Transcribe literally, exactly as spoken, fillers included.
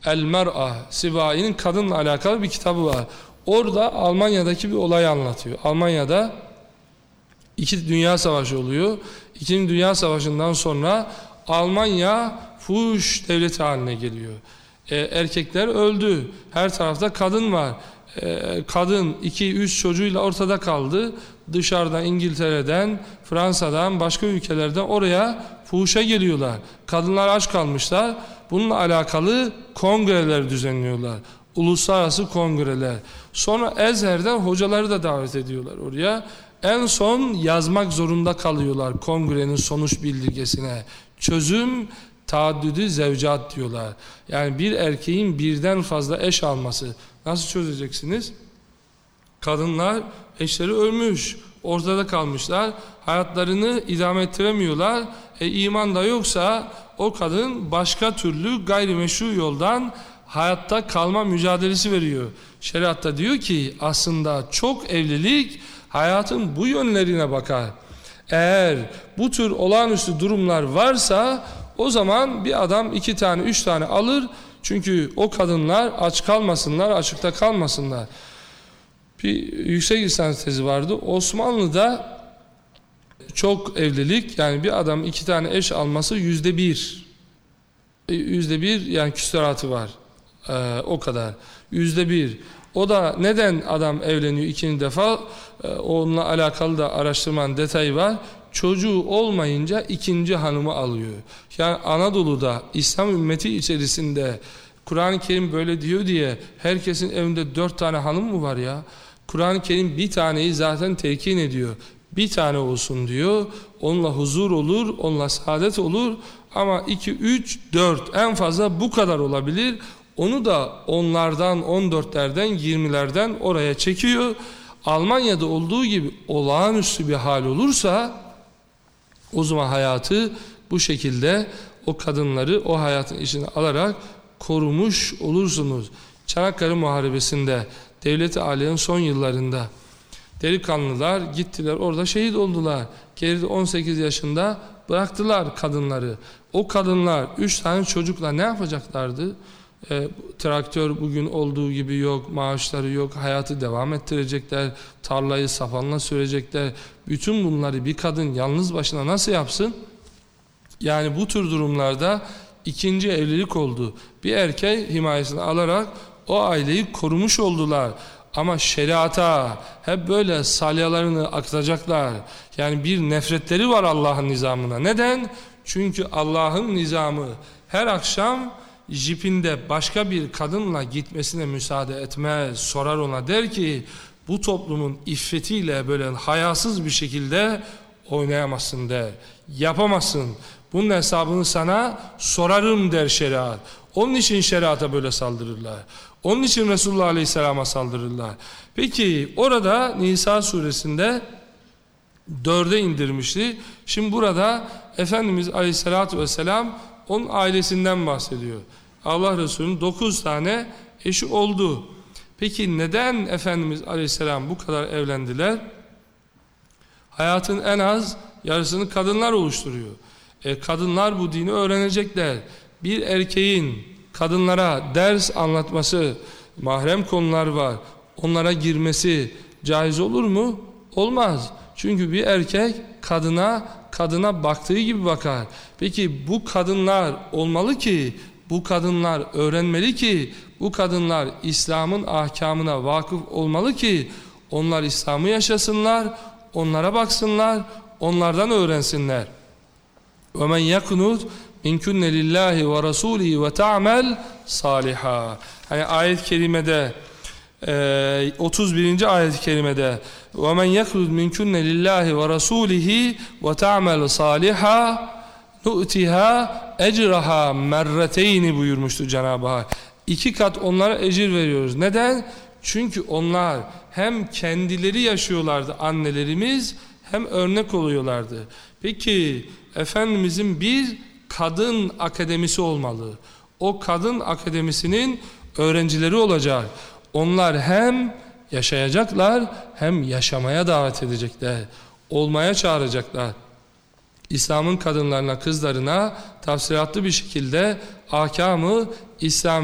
El Mer'a, Sibai'nin kadınla alakalı bir kitabı var. Orada Almanya'daki bir olayı anlatıyor. Almanya'da iki Dünya Savaşı oluyor. İkinci Dünya Savaşı'ndan sonra Almanya fuhuş devleti haline geliyor. E, erkekler öldü. Her tarafta kadın var. E, kadın iki üç çocuğuyla ortada kaldı. Dışarıdan, İngiltere'den, Fransa'dan, başka ülkelerden oraya fuhuşa geliyorlar. Kadınlar aç kalmışlar. Bununla alakalı kongreler düzenliyorlar. Uluslararası kongreler. Sonra Ezher'den hocaları da davet ediyorlar oraya. En son yazmak zorunda kalıyorlar kongrenin sonuç bildirgesine. Çözüm taaddüdü zevcat diyorlar. Yani bir erkeğin birden fazla eş alması. Nasıl çözeceksiniz? Kadınlar eşleri ölmüş, ortada kalmışlar, hayatlarını idame ettiremiyorlar. E, iman da yoksa o kadın başka türlü gayrimeşru yoldan hayatta kalma mücadelesi veriyor. Şeriatta diyor ki aslında çok evlilik hayatın bu yönlerine bakar. Eğer bu tür olağanüstü durumlar varsa o zaman bir adam iki tane üç tane alır. Çünkü o kadınlar aç kalmasınlar, açıkta kalmasınlar. Bir yüksek lisans tezi vardı. Osmanlı'da çok evlilik, yani bir adam iki tane eş alması yüzde bir. Yüzde bir yani küsuratı var. Ee, o kadar. Yüzde bir. O da neden adam evleniyor ikinci defa? Ee, onunla alakalı da araştırmanın detayı var. Çocuğu olmayınca ikinci hanımı alıyor. Yani Anadolu'da İslam ümmeti içerisinde Kur'an-ı Kerim böyle diyor diye herkesin evinde dört tane hanım mı var ya? Kur'an-ı Kerim bir taneyi zaten telkin ediyor. Bir tane olsun diyor. Onunla huzur olur, onunla saadet olur. Ama iki, üç, dört en fazla bu kadar olabilir. Onu da onlardan, on dörtlerden, yirmilerden oraya çekiyor. Almanya'da olduğu gibi olağanüstü bir hal olursa o zaman hayatı bu şekilde o kadınları o hayatın içine alarak korumuş olursunuz. Çanakkale Muharebesi'nde Devlet-i Aliye'nin son yıllarında delikanlılar gittiler, orada şehit oldular. Geride on sekiz yaşında bıraktılar kadınları. O kadınlar üç tane çocukla ne yapacaklardı? E, traktör bugün olduğu gibi yok, maaşları yok, hayatı devam ettirecekler, tarlayı sapanla sürecekler. Bütün bunları bir kadın yalnız başına nasıl yapsın? Yani bu tür durumlarda ikinci evlilik oldu. Bir erkek himayesini alarak o aileyi korumuş oldular. Ama şeriata hep böyle salyalarını aktaracaklar. Yani bir nefretleri var Allah'ın nizamına. Neden? Çünkü Allah'ın nizamı her akşam jipinde başka bir kadınla gitmesine müsaade etmez. Sorar ona, der ki bu toplumun iffetiyle böyle hayasız bir şekilde oynayamazsın der. Yapamazsın. Bunun hesabını sana sorarım der şeriat. Onun için şeriata böyle saldırırlar. Onun için Resulullah Aleyhisselam'a saldırırlar. Peki orada Nisa suresinde dörde indirmişti. Şimdi burada Efendimiz Aleyhisselatü Vesselam onun ailesinden bahsediyor. Allah Resulü'nün dokuz tane eşi oldu. Peki neden Efendimiz Aleyhisselam bu kadar evlendiler? Hayatın en az yarısını kadınlar oluşturuyor. E, kadınlar bu dini öğrenecekler. Bir erkeğin kadınlara ders anlatması, mahrem konular var, onlara girmesi caiz olur mu? Olmaz. Çünkü bir erkek kadına kadına baktığı gibi bakar. Peki bu kadınlar olmalı ki, bu kadınlar öğrenmeli ki, bu kadınlar İslam'ın ahkamına vakıf olmalı ki onlar İslam'ı yaşasınlar, onlara baksınlar, onlardan öğrensinler. وَمَنْ يَقْنُدْ مِنْكُنَّ لِلّٰهِ وَرَسُولِهِ وَتَعْمَلْ صَالِحًا. Hani ayet-i kerimede otuz birinci ayet-i kerimede وَمَنْ يَقْنُدْ مِنْكُنَّ لِلّٰهِ وَرَسُولِهِ وَتَعْمَلْ صَالِحًا نُؤْتِهَا اَجْرَهَا مَرَّتَيْنِ buyurmuştu Cenab-ı Hak. İki kat onlara ecir veriyoruz. Neden? Çünkü onlar hem kendileri yaşıyorlardı, annelerimiz, hem örnek oluyorlardı. Peki Efendimizin bir kadın akademisi olmalı. O kadın akademisinin öğrencileri olacak. Onlar hem yaşayacaklar hem yaşamaya davet edecekler. Olmaya çağıracaklar. İslam'ın kadınlarına, kızlarına tafsilatlı bir şekilde ahkamı İslam